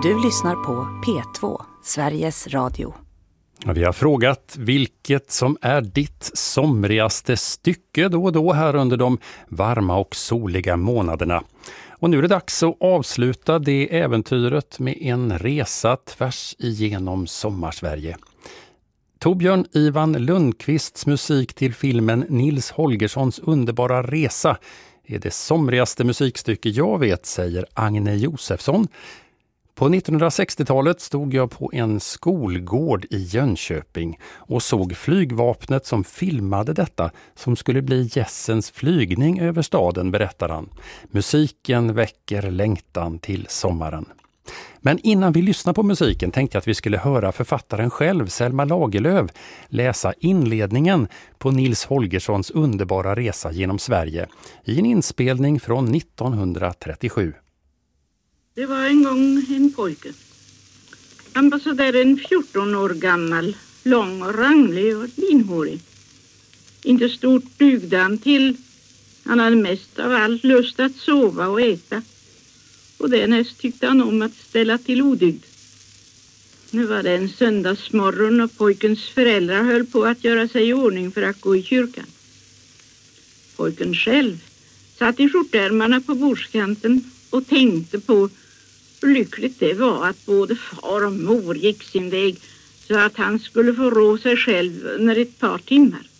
Du lyssnar på P2, Sveriges Radio. Vi har frågat vilket som är ditt somrigaste stycke då och då här under de varma och soliga månaderna. Och nu är det dags att avsluta det äventyret med en resa tvärs igenom sommarsverige. Torbjörn Ivan Lundqvists musik till filmen Nils Holgerssons underbara resa är det somrigaste musikstycke jag vet, säger Agne Josefsson. På 1960-talet stod jag på en skolgård i Jönköping och såg flygvapnet som filmade detta som skulle bli gässens flygning över staden, berättar han. Musiken väcker längtan till sommaren. Men innan vi lyssnar på musiken tänkte jag att vi skulle höra författaren själv, Selma Lagerlöf, läsa inledningen på Nils Holgerssons underbara resa genom Sverige i en inspelning från 1937. Det var en gång en pojke. Han var så där en 14 år gammal, lång och ranglig och linhårig. Inte stort dugde han till. Han hade mest av allt lust att sova och äta. Och därnäst tyckte han om att ställa till odygd. Nu var det en söndagsmorgon och pojkens föräldrar höll på att göra sig i ordning för att gå i kyrkan. Pojken själv satt i skjortärmarna på bordskanten och tänkte på hur lyckligt det var att både far och mor gick sin väg så att han skulle få rå sig själv under ett par timmar.